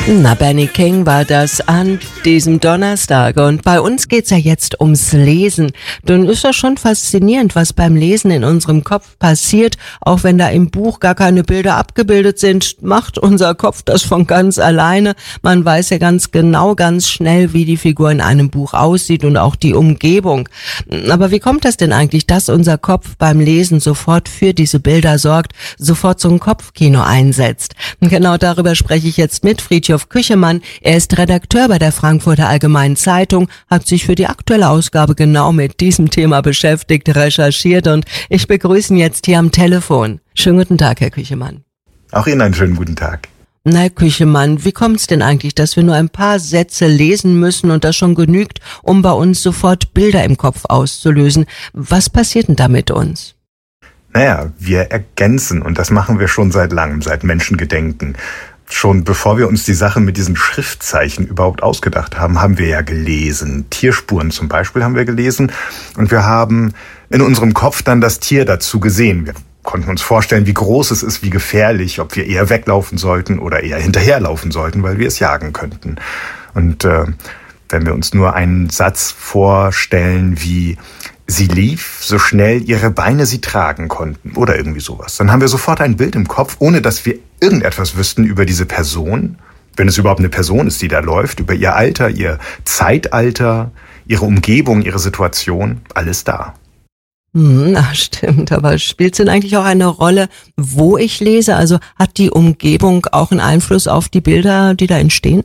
Na, Benny King war das an diesem Donnerstag. Und bei uns geht's ja jetzt ums Lesen. Dann ist das schon faszinierend, was beim Lesen in unserem Kopf passiert. Auch wenn da im Buch gar keine Bilder abgebildet sind, macht unser Kopf das von ganz alleine. Man weiß ja ganz genau, ganz schnell, wie die Figur in einem Buch aussieht und auch die Umgebung. Aber wie kommt das denn eigentlich, dass unser Kopf beim Lesen sofort für diese Bilder sorgt, sofort so ein Kopfkino einsetzt? Und genau darüber spreche ich jetzt mit Fridtjof Küchemann. Er ist Redakteur bei der Frankfurter Allgemeinen Zeitung, hat sich für die aktuelle Ausgabe genau mit diesem Thema beschäftigt, recherchiert und ich begrüße ihn jetzt hier am Telefon. Schönen guten Tag, Herr Küchemann. Auch Ihnen einen schönen guten Tag. Na, Herr Küchemann, wie kommt es denn eigentlich, dass wir nur ein paar Sätze lesen müssen und das schon genügt, um bei uns sofort Bilder im Kopf auszulösen? Was passiert denn da mit uns? Naja, wir ergänzen und das machen wir schon seit langem, seit Menschengedenken. Schon bevor wir uns die Sache mit diesen Schriftzeichen überhaupt ausgedacht haben, haben wir ja gelesen. Tierspuren zum Beispiel haben wir gelesen und wir haben in unserem Kopf dann das Tier dazu gesehen. Wir konnten uns vorstellen, wie groß es ist, wie gefährlich, ob wir eher weglaufen sollten oder eher hinterherlaufen sollten, weil wir es jagen könnten. Und wenn wir uns nur einen Satz vorstellen wie "Sie lief, so schnell ihre Beine sie tragen konnten" oder irgendwie sowas, dann haben wir sofort ein Bild im Kopf, ohne dass wir irgendetwas wüssten über diese Person, wenn es überhaupt eine Person ist, die da läuft, über ihr Alter, ihr Zeitalter, ihre Umgebung, ihre Situation, alles da. Na, stimmt, aber spielt es denn eigentlich auch eine Rolle, wo ich lese? Also hat die Umgebung auch einen Einfluss auf die Bilder, die da entstehen?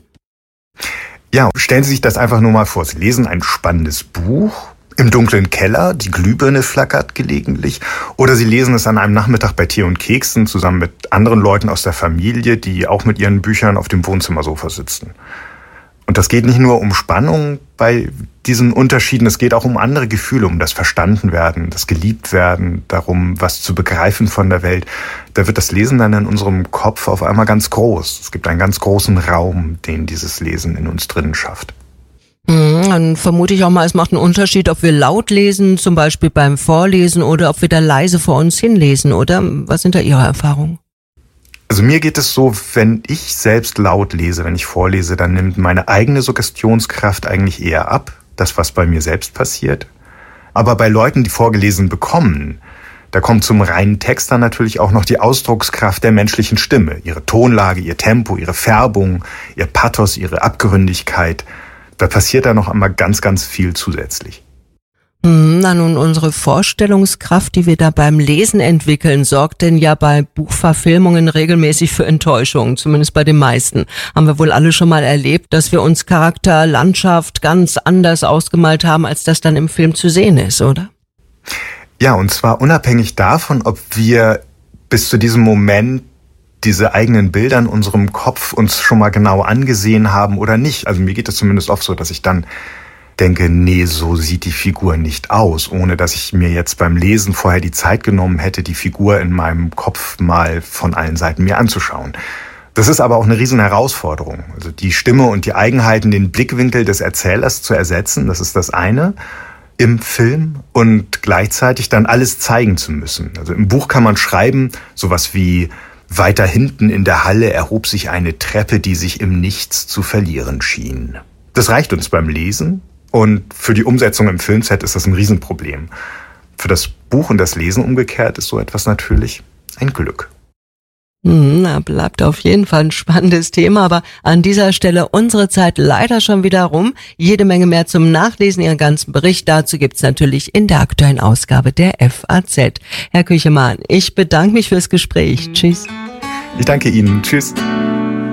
Ja, stellen Sie sich das einfach nur mal vor. Sie lesen ein spannendes Buch im dunklen Keller, die Glühbirne flackert gelegentlich, oder Sie lesen es an einem Nachmittag bei Tee und Keksen zusammen mit anderen Leuten aus der Familie, die auch mit ihren Büchern auf dem Wohnzimmersofa sitzen. Und das geht nicht nur um Spannung bei diesen Unterschieden, es geht auch um andere Gefühle, um das Verstandenwerden, das Geliebtwerden, darum, was zu begreifen von der Welt. Da wird das Lesen dann in unserem Kopf auf einmal ganz groß. Es gibt einen ganz großen Raum, den dieses Lesen in uns drinnen schafft. Dann vermute ich auch mal, es macht einen Unterschied, ob wir laut lesen, zum Beispiel beim Vorlesen, oder ob wir da leise vor uns hinlesen, oder? Was sind da Ihre Erfahrungen? Also mir geht es so, wenn ich selbst laut lese, wenn ich vorlese, dann nimmt meine eigene Suggestionskraft eigentlich eher ab, das, was bei mir selbst passiert. Aber bei Leuten, die vorgelesen bekommen, da kommt zum reinen Text dann natürlich auch noch die Ausdruckskraft der menschlichen Stimme, ihre Tonlage, ihr Tempo, ihre Färbung, ihr Pathos, ihre Abgründigkeit. Da passiert da noch einmal ganz, ganz viel zusätzlich. Na nun, unsere Vorstellungskraft, die wir da beim Lesen entwickeln, sorgt denn ja bei Buchverfilmungen regelmäßig für Enttäuschungen, zumindest bei den meisten. Haben wir wohl alle schon mal erlebt, dass wir uns Charakter, Landschaft ganz anders ausgemalt haben, als das dann im Film zu sehen ist, oder? Ja, und zwar unabhängig davon, ob wir bis zu diesem Moment diese eigenen Bilder in unserem Kopf uns schon mal genau angesehen haben oder nicht. Also mir geht es zumindest oft so, dass ich dann denke, nee, so sieht die Figur nicht aus, ohne dass ich mir jetzt beim Lesen vorher die Zeit genommen hätte, die Figur in meinem Kopf mal von allen Seiten mir anzuschauen. Das ist aber auch eine riesen Herausforderung. Also die Stimme und die Eigenheiten, den Blickwinkel des Erzählers zu ersetzen, das ist das eine im Film, und gleichzeitig dann alles zeigen zu müssen. Also im Buch kann man schreiben, sowas wie: Weiter hinten in der Halle erhob sich eine Treppe, die sich im Nichts zu verlieren schien. Das reicht uns beim Lesen. Und für die Umsetzung im Filmset ist das ein Riesenproblem. Für das Buch und das Lesen umgekehrt ist so etwas natürlich ein Glück. Na, bleibt auf jeden Fall ein spannendes Thema, aber an dieser Stelle unsere Zeit leider schon wieder rum. Jede Menge mehr zum Nachlesen, Ihren ganzen Bericht dazu gibt's natürlich in der aktuellen Ausgabe der FAZ. Herr Küchemann, ich bedanke mich fürs Gespräch. Tschüss. Ich danke Ihnen. Tschüss.